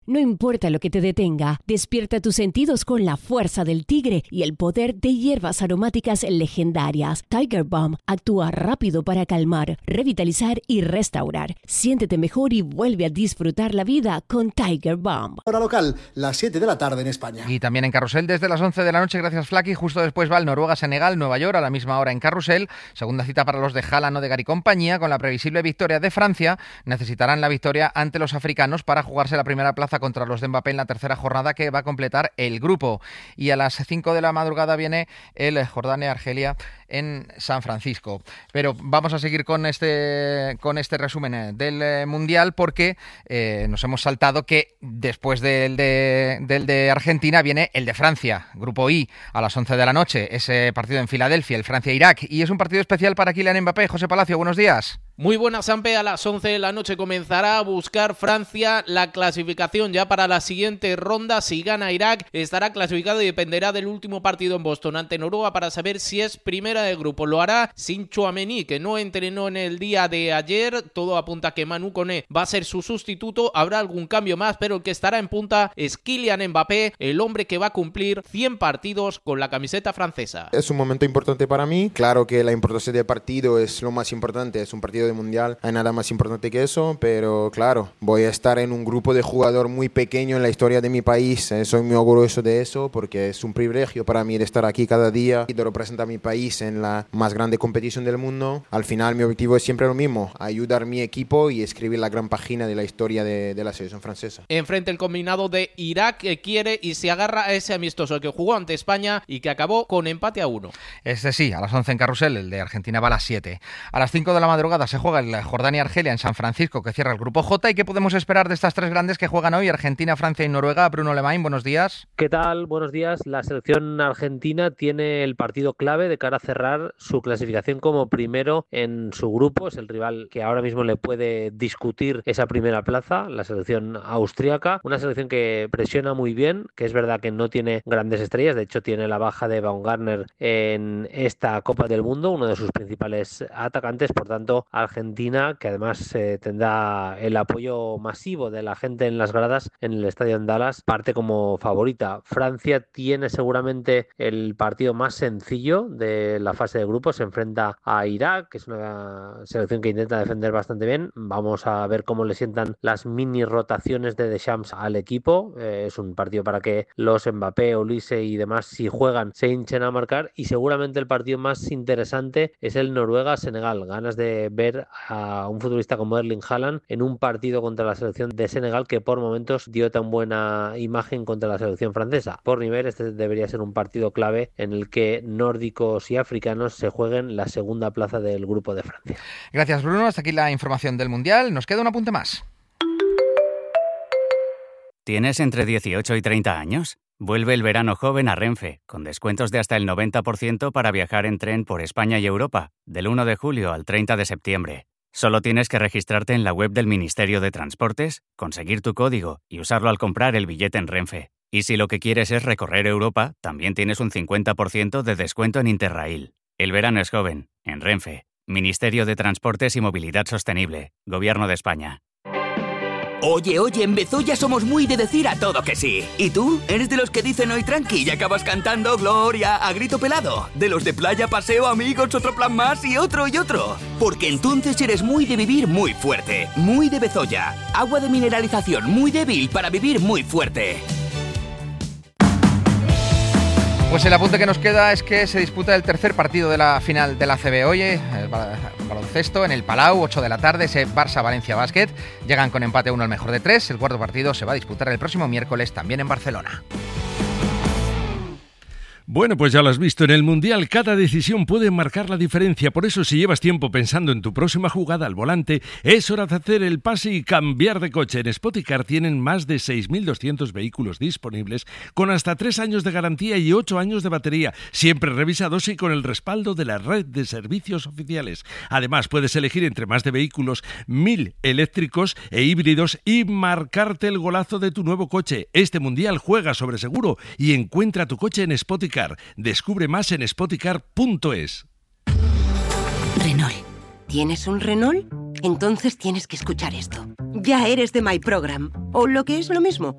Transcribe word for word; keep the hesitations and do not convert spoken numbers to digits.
No importa lo que te detenga, despierta tus sentidos con la fuerza del tigre y el poder de hierbas aromáticas legendarias. Tiger Balm actúa rápido para calmar, revitalizar y restaurar. Siéntete mejor y vuelve a disfrutar la vida con Tiger Balm. Hora local, las siete de la tarde en España. Y también en Carrusel desde las once de la noche, gracias Flaky. Justo después va el Noruega-Senegal, Nueva York, a la misma hora en Carrusel. Segunda cita para los de Haaland, Odegaard y compañía. Con la previsible victoria de Francia, necesitarán la victoria ante los africanos para jugarse la primera plaza contra los de Mbappé en la tercera jornada que va a completar el grupo. Y a las cinco de la madrugada viene el Jordania-Argelia en San Francisco. Pero vamos a seguir con este con este resumen del Mundial porque eh, nos hemos saltado que después del de, del de Argentina viene el de Francia, Grupo I, a las once de la noche, ese partido en Filadelfia, el Francia-Irak, y es un partido especial para Kylian Mbappé. José Palacio, buenos días. Muy buenas, Sampe. A las once de la noche comenzará a buscar Francia la clasificación ya para la siguiente ronda. Si gana Irak, estará clasificado y dependerá del último partido en Boston ante Noruega para saber si es primera de grupo. Lo hará sin Tchouaméni, que no entrenó en el día de ayer. Todo apunta a que Manu Koné va a ser su sustituto. Habrá algún cambio más, pero el que estará en punta es Kylian Mbappé, el hombre que va a cumplir cien partidos con la camiseta francesa. Es un momento importante para mí. Claro que la importancia del partido es lo más importante. Es un partido de mundial, hay nada más importante que eso, pero claro, voy a estar en un grupo de jugador muy pequeño en la historia de mi país. Eh, soy muy orgulloso de eso porque es un privilegio para mí de estar aquí cada día y de representar a mi país en la más grande competición del mundo. Al final mi objetivo es siempre lo mismo, ayudar a mi equipo y escribir la gran página de la historia de, de la selección francesa. Enfrente el combinado de Irak, que quiere y se agarra a ese amistoso que jugó ante España y que acabó con empate a uno. Este sí, a las once en Carrusel, el de Argentina va a las siete. A las cinco de la madrugada se juega el Jordania-Argelia en San Francisco, que cierra el grupo J. ¿Y qué podemos esperar de estas tres grandes que juegan hoy? Argentina, Francia y Noruega. Bruno Lemain, buenos días. ¿Qué tal? Buenos días. La selección argentina tiene el partido clave de cara a cerrar su clasificación como primero en su grupo. Es el rival que ahora mismo le puede discutir esa primera plaza, la selección austríaca. Una selección que presiona muy bien, que es verdad que no tiene grandes estrellas. De hecho, tiene la baja de Baumgartner en esta Copa del Mundo, uno de sus principales atacantes. Por tanto, Argentina, que además eh, tendrá el apoyo masivo de la gente en las gradas en el estadio en Dallas, parte como favorita. Francia tiene seguramente el partido más sencillo de la fase de grupos. Se enfrenta a Irak, que es una selección que intenta defender bastante bien. Vamos a ver cómo le sientan las mini rotaciones de Deschamps al equipo. Eh, es un partido para que los Mbappé, Olise y demás, si juegan, se hinchen a marcar. Y seguramente el partido más interesante es el Noruega-Senegal. Ganas de ver a un futbolista como Erling Haaland en un partido contra la selección de Senegal, que por momentos dio tan buena imagen contra la selección francesa. Por nivel, este debería ser un partido clave en el que nórdicos y africanos se jueguen la segunda plaza del grupo de Francia. Gracias, Bruno. Hasta aquí la información del Mundial. Nos queda un apunte más. ¿Tienes entre dieciocho y treinta años? Vuelve el verano joven a Renfe, con descuentos de hasta el noventa por ciento para viajar en tren por España y Europa, del uno de julio al treinta de septiembre. Solo tienes que registrarte en la web del Ministerio de Transportes, conseguir tu código y usarlo al comprar el billete en Renfe. Y si lo que quieres es recorrer Europa, también tienes un cincuenta por ciento de descuento en Interrail. El verano es joven, en Renfe. Ministerio de Transportes y Movilidad Sostenible, Gobierno de España. Oye, oye, en Bezoya somos muy de decir a todo que sí. ¿Y tú? ¿Eres de los que dicen hoy tranqui y acabas cantando Gloria a grito pelado? ¿De los de playa, paseo, amigos, otro plan más y otro y otro? Porque entonces eres muy de vivir muy fuerte. Muy de Bezoya. Agua de mineralización muy débil para vivir muy fuerte. Pues el apunte que nos queda es que se disputa el tercer partido de la final de la A C B hoy, el baloncesto en el Palau, ocho de la tarde, ese Barça-Valencia Basket. Llegan con empate uno al mejor de tres. El cuarto partido se va a disputar el próximo miércoles también en Barcelona. Bueno, pues ya lo has visto, en el Mundial cada decisión puede marcar la diferencia. Por eso, si llevas tiempo pensando en tu próxima jugada al volante, es hora de hacer el pase y cambiar de coche. En Spoticar tienen más de seis mil doscientos vehículos disponibles con hasta tres años de garantía y ocho años de batería, siempre revisados y con el respaldo de la red de servicios oficiales. Además, puedes elegir entre más de vehículos, mil eléctricos e híbridos y marcarte el golazo de tu nuevo coche. Este Mundial juega sobre seguro y encuentra tu coche en Spoticar. Descubre más en spoticar punto es. Renault. ¿Tienes un Renault? Entonces tienes que escuchar esto. Ya eres de My Program, o lo que es lo mismo,